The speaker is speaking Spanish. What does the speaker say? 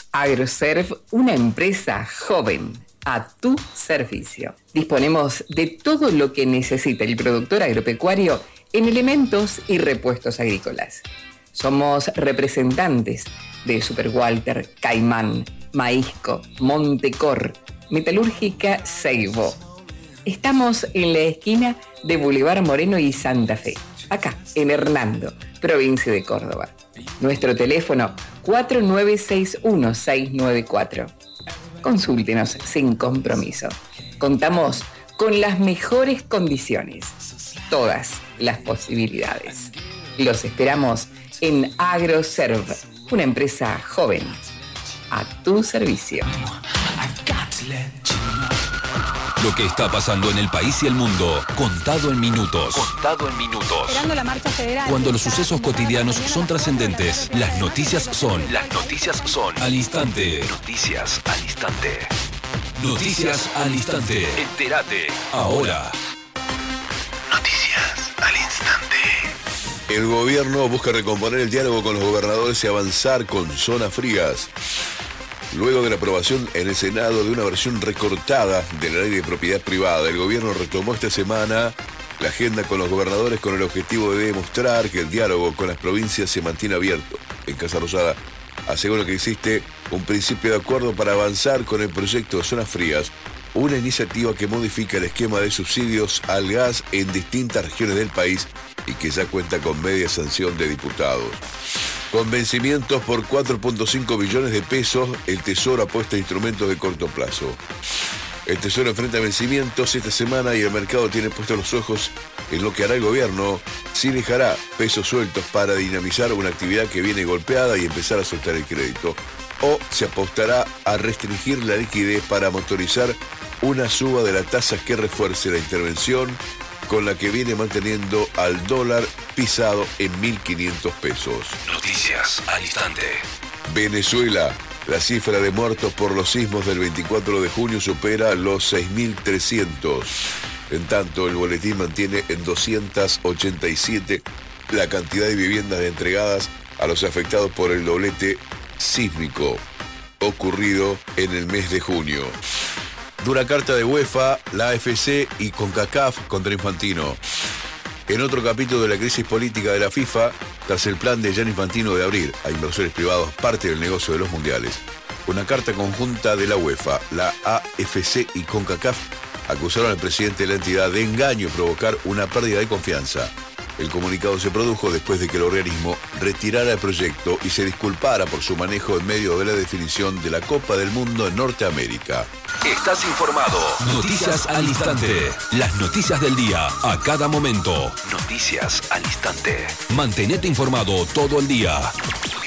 Agroserv, una empresa joven a tu servicio. Disponemos de todo lo que necesita el productor agropecuario en elementos y repuestos agrícolas. Somos representantes de Super Walter, Caimán, Maízco, Montecor, Metalúrgica Seibo. Estamos en la esquina de Boulevard Moreno y Santa Fe, acá en Hernando, provincia de Córdoba. Nuestro teléfono 4961-694. Consúltenos sin compromiso. Contamos con las mejores condiciones, todas las posibilidades. Los esperamos en Agroserv, una empresa joven a tu servicio. Lo que está pasando en el país y el mundo, contado en minutos. Contado en minutos. Esperando la marcha federal. Cuando los sucesos cotidianos son trascendentes, las noticias son al instante. Noticias al instante. Noticias al instante. Entérate ahora. Noticias al instante. El gobierno busca recomponer el diálogo con los gobernadores y avanzar con zonas frías. Luego de la aprobación en el Senado de una versión recortada de la ley de propiedad privada, el gobierno retomó esta semana la agenda con los gobernadores con el objetivo de demostrar que el diálogo con las provincias se mantiene abierto. En Casa Rosada asegura que existe un principio de acuerdo para avanzar con el proyecto de zonas frías, una iniciativa que modifica el esquema de subsidios al gas en distintas regiones del país y que ya cuenta con media sanción de diputados. Con vencimientos por 4.5 billones de pesos, el Tesoro apuesta a instrumentos de corto plazo. El Tesoro enfrenta vencimientos esta semana y el mercado tiene puestos los ojos en lo que hará el gobierno, si dejará pesos sueltos para dinamizar una actividad que viene golpeada y empezar a soltar el crédito, o se apostará a restringir la liquidez para motorizar una suba de las tasas que refuerce la intervención con la que viene manteniendo al dólar pisado en 1.500 pesos. Noticias al instante. Venezuela. La cifra de muertos por los sismos del 24 de junio supera los 6.300. En tanto, el boletín mantiene en 287 la cantidad de viviendas entregadas a los afectados por el doblete sísmico ocurrido en el mes de junio. Dura carta de UEFA, la AFC y CONCACAF contra Infantino. En otro capítulo de la crisis política de la FIFA, tras el plan de Gianni Infantino de abrir a inversores privados parte del negocio de los mundiales, una carta conjunta de la UEFA, la AFC y CONCACAF acusaron al presidente de la entidad de engaño y provocar una pérdida de confianza. El comunicado se produjo después de que el organismo retirara el proyecto y se disculpara por su manejo en medio de la definición de la Copa del Mundo en Norteamérica. Estás informado. Noticias al instante. Las noticias del día a cada momento. Noticias al instante. Mantenete informado todo el día.